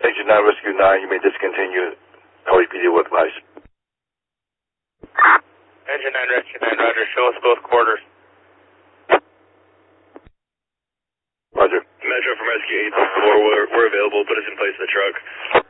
Engine 9, Rescue 9, you may discontinue LAPD with advice. Engine 9, Rescue 9, roger. Show us both quarters. Roger. Metro from Rescue 8-4, we're available. Put us in place in the truck.